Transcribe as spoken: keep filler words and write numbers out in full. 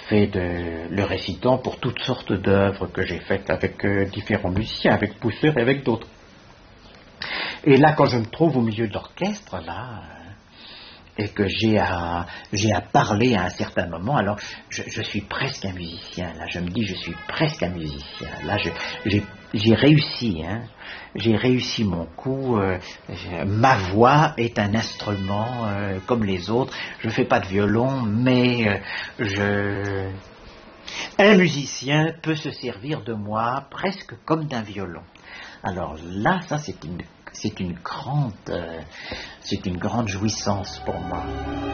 fait de, le récitant pour toutes sortes d'œuvres que j'ai faites avec euh, différents musiciens, avec Pousseur et avec d'autres. Et là, quand je me trouve au milieu de l'orchestre, là, et que j'ai à, j'ai à parler à un certain moment, alors je, je suis presque un musicien, là, je me dis, je suis presque un musicien, là, je, j'ai, j'ai réussi, hein, j'ai réussi mon coup, euh, je, ma voix est un instrument euh, comme les autres, je fais pas de violon, mais euh, je... Un musicien peut se servir de moi presque comme d'un violon. Alors là, ça c'est une, c'est une grande, euh, c'est une grande jouissance pour moi.